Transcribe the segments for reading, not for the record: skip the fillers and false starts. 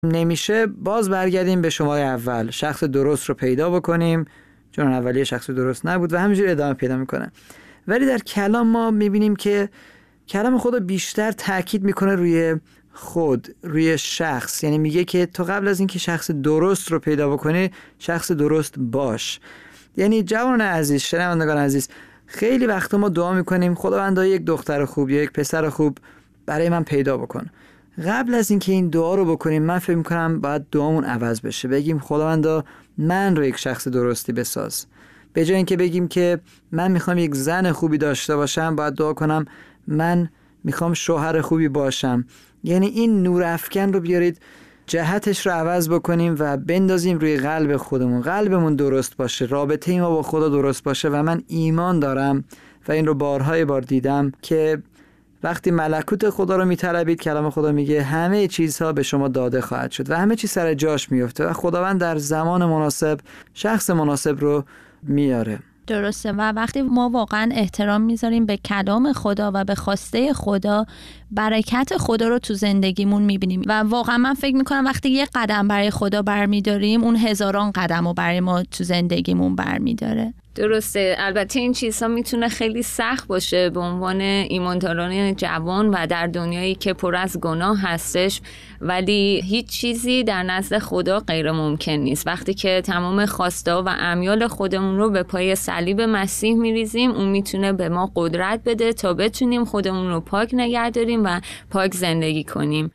نمیشه باز برگردیم به شماره اول، شخص درست رو پیدا بکنیم، چون اولیه شخص درست نبود و همینجوری ادامه پیدا میکنه. ولی در کلام ما میبینیم که کلام خدا بیشتر تاکید میکنه روی خود، روی شخص. یعنی میگه که تو قبل از اینکه شخص درست رو پیدا بکنی شخص درست باش. یعنی جوان عزیز، شنوندگان عزیز، خیلی وقتا ما دعا میکنیم خداوندا یک دختر خوب یا یک پسر خوب برای من پیدا بکن. قبل از اینکه این دعا رو بکنیم من فکر میکنم باید دعامون عوض بشه، بگیم خداوندا من رو یک شخص درستی بساز. به جای اینکه بگیم که من میخوام یک زن خوبی داشته باشم، باید دعا کنم من میخوام شوهر خوبی باشم. یعنی این نور افکن رو بیارید جهتش رو عوض بکنیم و بندازیم روی قلب خودمون. قلبمون درست باشه، رابطه ما با خدا درست باشه. و من ایمان دارم و این رو بارهای بار دیدم که وقتی ملکوت خدا رو میطلبید، کلام خدا میگه همه چیزها به شما داده خواهد شد و همه چیز سر جاش میفته و خداوند در زمان مناسب شخص مناسب رو میاره. درسته. و وقتی ما واقعا احترام میذاریم به کلام خدا و به خواسته خدا، برکت خدا رو تو زندگیمون میبینیم. و واقعا من فکر میکنم وقتی یه قدم برای خدا برمیداریم، اون هزاران قدم رو برای ما تو زندگیمون برمیداره. درسته. البته این چیزها میتونه خیلی سخت باشه به عنوان ایمانداران جوان و در دنیایی که پر از گناه هستش، ولی هیچ چیزی در نزد خدا غیر ممکن نیست. وقتی که تمام خواسته و امیال خودمون رو به پای صلیب مسیح میریزیم، اون میتونه به ما قدرت بده تا بتونیم خودمون رو پاک نگه داریم و پاک زندگی کنیم.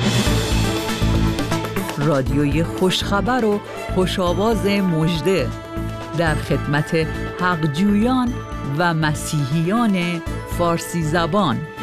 رادیوی خوشخبر و خوش‌آواز مژده در خدمت حقجویان و مسیحیان فارسی زبان.